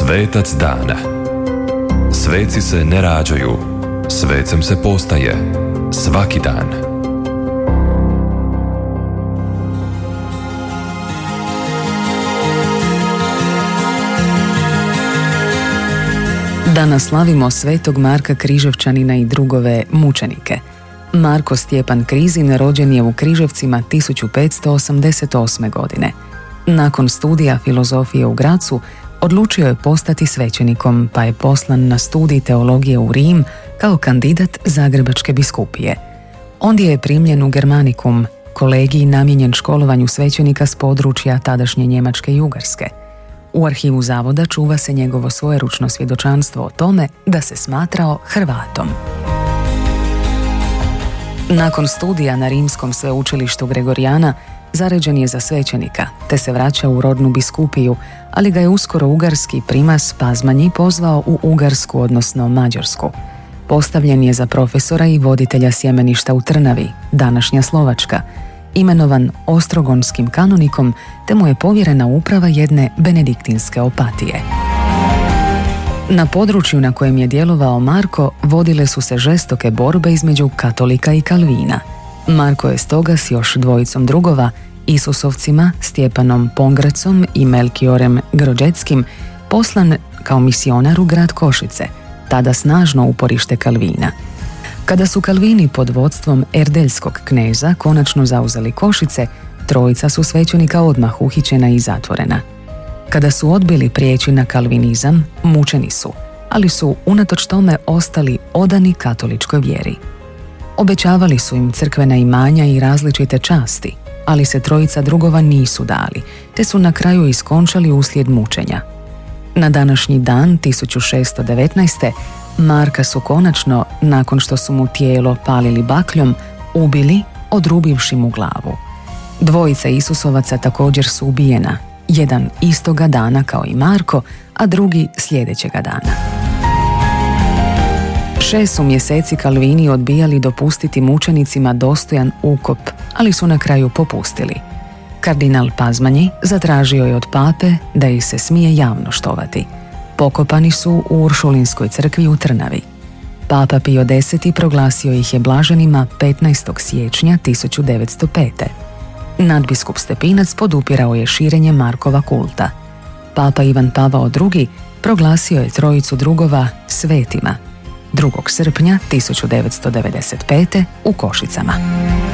Svetac dana. Sveci se ne rađaju, svecem se postaje. Svaki dan. Danas slavimo svetog Marka Križevčanina i drugove mučenike. Marko Stjepan Krizin rođen je u Križevcima 1588. godine. Nakon studija filozofije u Grazu odlučio je postati svećenikom, pa je poslan na studij teologije u Rim kao kandidat Zagrebačke biskupije. Ondje je primljen u Germanicum, kolegij namijenjen školovanju svećenika s područja tadašnje Njemačke i Ugarske. U arhivu zavoda čuva se njegovo svojeručno svjedočanstvo o tome da se smatrao Hrvatom. Nakon studija na Rimskom sveučilištu Gregorijana zaređen je za svećenika, te se vraća u rodnu biskupiju, ali ga je uskoro ugarski primas Pazmanji pozvao u Ugarsku, odnosno Mađarsku. Postavljen je za profesora i voditelja sjemeništa u Trnavi, današnja Slovačka, imenovan ostrogonskim kanonikom, te mu je povjerena uprava jedne benediktinske opatije. Na području na kojem je djelovao Marko vodile su se žestoke borbe između katolika i Kalvina. Marko je stoga s još dvojicom drugova, Isusovcima, Stjepanom Pongrecom i Melkiorem Grođeckim, poslan kao misionar u grad Košice, tada snažno uporište Kalvina. Kada su Kalvini pod vodstvom erdeljskog kneza konačno zauzeli Košice, trojica su svećenika odmah uhićena i zatvorena. Kada su odbili prijeći na kalvinizam, mučeni su, ali su unatoč tome ostali odani katoličkoj vjeri. Obećavali su im crkvena imanja i različite časti, ali se trojica drugova nisu dali, te su na kraju iskončali uslijed mučenja. Na današnji dan, 1619. Marka su konačno, nakon što su mu tijelo palili bakljom, ubili, odrubivši mu glavu. Dvojica Isusovaca također su ubijena, jedan istoga dana kao i Marko, a drugi sljedećega dana. 6 su mjeseci Kalvini odbijali dopustiti mučenicima dostojan ukop, ali su na kraju popustili. Kardinal Pazmanji zatražio je od pape da ih se smije javno štovati. Pokopani su u Uršulinskoj crkvi u Trnavi. Papa Pio X proglasio ih je blaženima 15. siječnja 1905. Nadbiskup Stepinac podupirao je širenje Markova kulta. Papa Ivan Pavao II proglasio je trojicu drugova svetima 2. srpnja 1995. u Košicama.